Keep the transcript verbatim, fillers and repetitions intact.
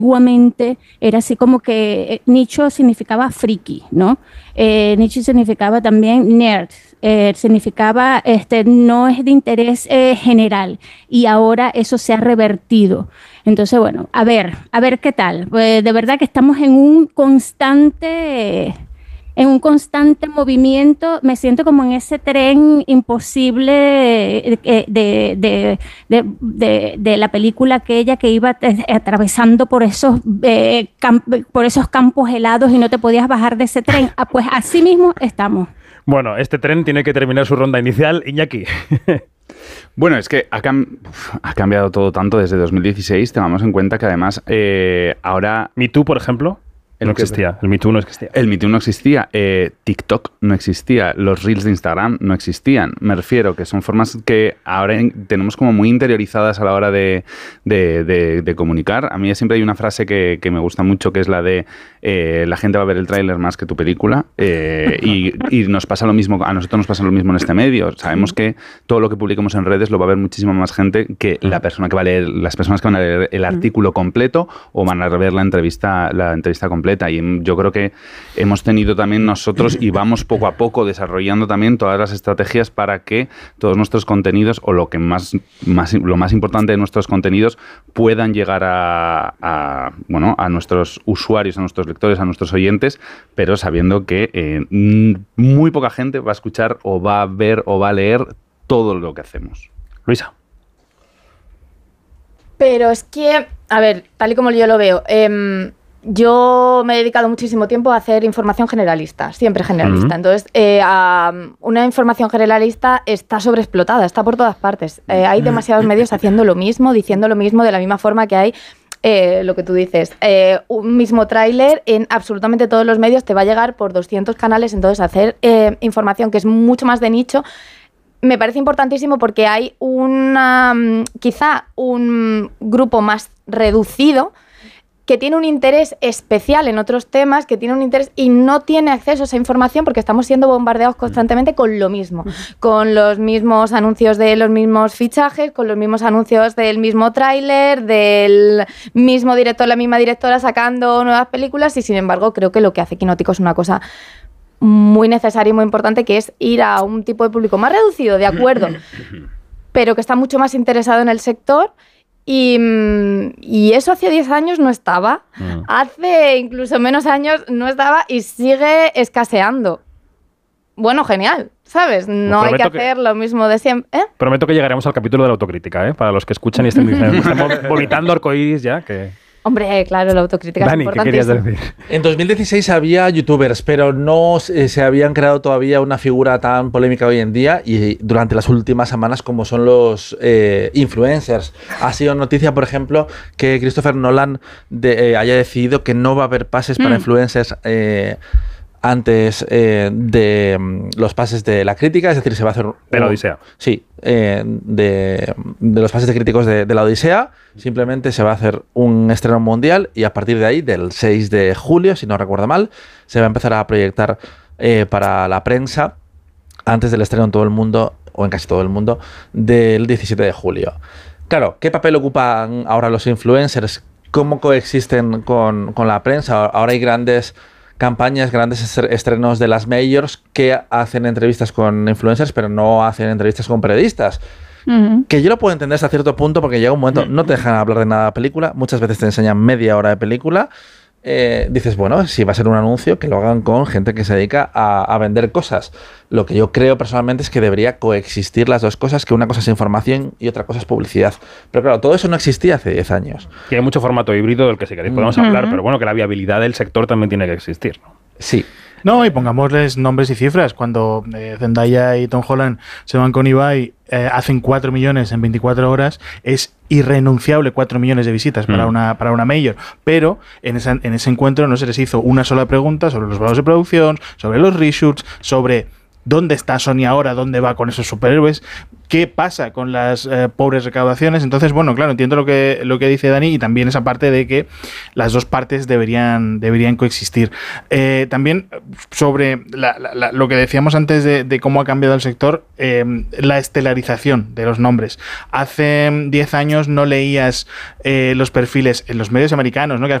antiguamente era así como que eh, nicho significaba friki, ¿no? Eh, nicho significaba también nerd, eh, significaba este, no es de interés eh, general, y ahora eso se ha revertido. Entonces, bueno, a ver, a ver qué tal. Pues de verdad que estamos en un constante... en un constante movimiento. Me siento como en ese tren imposible de, de, de, de, de, de la película aquella que iba atravesando por esos, eh, camp- por esos campos helados y no te podías bajar de ese tren. Ah, pues así mismo estamos. Bueno, este tren tiene que terminar su ronda inicial. Iñaki. Bueno, es que ha, cam- ha cambiado todo tanto desde dos mil dieciséis. Tengamos en cuenta que además eh, ahora... Me Too, por ejemplo... El no existía, el Me Too no existía. El Me Too no existía, eh, TikTok no existía, los Reels de Instagram no existían. Me refiero que son formas que ahora tenemos como muy interiorizadas a la hora de, de, de, de comunicar. A mí siempre hay una frase que, que me gusta mucho, que es la de eh, la gente va a ver el tráiler más que tu película, eh, y, y nos pasa lo mismo, a nosotros nos pasa lo mismo en este medio. Sabemos que todo lo que publiquemos en redes lo va a ver muchísima más gente que la persona que va a leer, las personas que van a leer el artículo completo o van a ver la entrevista, la entrevista completa. Y yo creo que hemos tenido también nosotros, y vamos poco a poco desarrollando también todas las estrategias para que todos nuestros contenidos, o lo que más, más lo más importante de nuestros contenidos, puedan llegar a, a, bueno, a nuestros usuarios, a nuestros lectores, a nuestros oyentes, pero sabiendo que eh, muy poca gente va a escuchar o va a ver o va a leer todo lo que hacemos. Luisa. Pero es que, a ver, tal y como yo lo veo, eh, yo me he dedicado muchísimo tiempo a hacer información generalista, siempre generalista. Uh-huh. Entonces, eh, a, una información generalista está sobreexplotada, está por todas partes. Eh, hay demasiados medios haciendo lo mismo, diciendo lo mismo, de la misma forma que hay eh, lo que tú dices. Eh, un mismo tráiler en absolutamente todos los medios te va a llegar por doscientos canales. Entonces, hacer eh, información que es mucho más de nicho me parece importantísimo, porque hay una, quizá un grupo más reducido que tiene un interés especial en otros temas, que tiene un interés y no tiene acceso a esa información porque estamos siendo bombardeados constantemente con lo mismo, con los mismos anuncios de los mismos fichajes, con los mismos anuncios del mismo tráiler, del mismo director, la misma directora sacando nuevas películas, y sin embargo creo que lo que hace Quinótico es una cosa muy necesaria y muy importante, que es ir a un tipo de público más reducido, de acuerdo, pero que está mucho más interesado en el sector. Y, y eso hace diez años no estaba, mm. hace incluso menos años no estaba y sigue escaseando. Bueno, genial, ¿sabes? No hay que hacer que, lo mismo de siempre. ¿Eh? Prometo que llegaremos al capítulo de la autocrítica, ¿eh? Para los que escuchan y estén diciendo, estamos vomitando arcoíris ya, que... Hombre, claro, la autocrítica Dani, es importantísima. ¿qué querías decir? En dos mil dieciséis había youtubers, pero no eh, se habían creado todavía una figura tan polémica hoy en día, y durante las últimas semanas, como son los eh, influencers. Ha sido noticia, por ejemplo, que Christopher Nolan de, eh, haya decidido que no va a haber pases mm. para influencers eh, antes eh, de um, los pases de la crítica, es decir, se va a hacer... Un, de la Odisea. Sí, eh, de, de los pases de críticos de, de la Odisea. Simplemente se va a hacer un estreno mundial y a partir de ahí, del seis de julio, si no recuerdo mal, se va a empezar a proyectar eh, para la prensa antes del estreno en todo el mundo, o en casi todo el mundo, del diecisiete de julio. Claro, ¿qué papel ocupan ahora los influencers? ¿Cómo coexisten con, con la prensa? Ahora hay grandes campañas, grandes estrenos de las majors que hacen entrevistas con influencers, pero no hacen entrevistas con periodistas. Uh-huh. Que yo lo puedo entender hasta cierto punto, porque llega un momento, no te dejan hablar de nada de película, muchas veces te enseñan media hora de película, eh, dices, bueno, si va a ser un anuncio, que lo hagan con gente que se dedica a, a vender cosas. Lo que yo creo personalmente es que debería coexistir las dos cosas, que una cosa es información y otra cosa es publicidad. Pero claro, todo eso no existía hace diez años. Y hay mucho formato híbrido del que si queréis podemos uh-huh. hablar, pero bueno, que la viabilidad del sector también tiene que existir, ¿no? Sí. No, y pongámosles nombres y cifras. Cuando eh, Zendaya y Tom Holland se van con Ibai, eh, hacen cuatro millones en veinticuatro horas, es irrenunciable cuatro millones de visitas mm. para una para una major. Pero en, esa, en ese encuentro no se les hizo una sola pregunta sobre los valores de producción, sobre los reshoots, sobre ¿dónde está Sony ahora? ¿Dónde va con esos superhéroes? ¿Qué pasa con las eh, pobres recaudaciones? Entonces, bueno, claro, entiendo lo que, lo que dice Dani y también esa parte de que las dos partes deberían, deberían coexistir. Eh, también sobre la, la, la, lo que decíamos antes de, de cómo ha cambiado el sector, eh, la estelarización de los nombres. Hace diez años no leías eh, los perfiles en los medios americanos, ¿no? Que